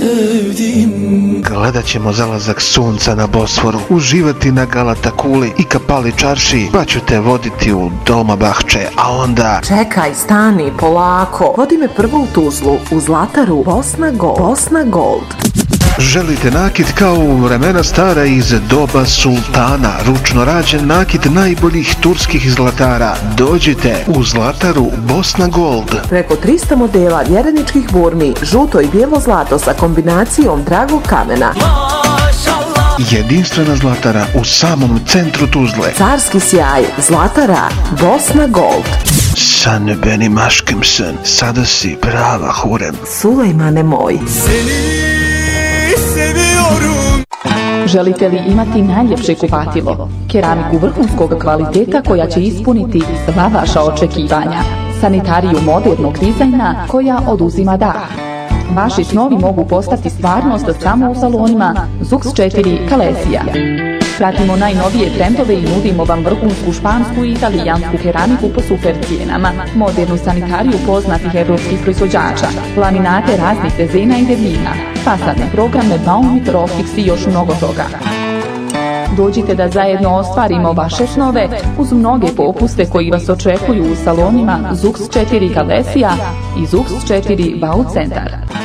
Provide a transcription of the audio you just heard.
sevdim. Gledat ćemo zalazak sunca na Bosforu, uživati na Galata kuli i Kapali čarši, pa ću te voditi u Dolmabahče, a onda... Čekaj, stani, polako. Vodi me prvo u Tuzlu, u Zlataru, Bosna Gold. Želite nakit kao u vremena stara iz doba sultana, ručno rađen nakit najboljih turskih zlatara? Dođite u Zlataru Bosna Gold. Preko 300 modela vjereničkih burmi, žuto i bijelo zlato sa kombinacijom dragog kamena. Jedinstvena Zlatara u samom centru Tuzle. Carski sjaj, Zlatara Bosna Gold. Sen benim aşkımsın, sada si prava hurem. Sulejmane moj. Želite li imati najljepše kupatilo? Keramiku vrhunskog kvaliteta koja će ispuniti sva vaša očekivanja. Sanitariju modernog dizajna koja oduzima dah. Vaši snovi mogu postati stvarnost samo u salonima Zux 4 Kalesija. Pratimo najnovije trendove i nudimo vam vrhunsku špansku i italijansku keramiku po super cijenama, modernu sanitariju poznatih evropskih proizvođača, laminate raznih dezena i debljina, fasadne programe, Baumitter Optics i još mnogo toga. Dođite da zajedno ostvarimo vaše snove uz mnoge popuste koji vas očekuju u salonima Zux 4 Kalesija i Zux 4 Bau Centar.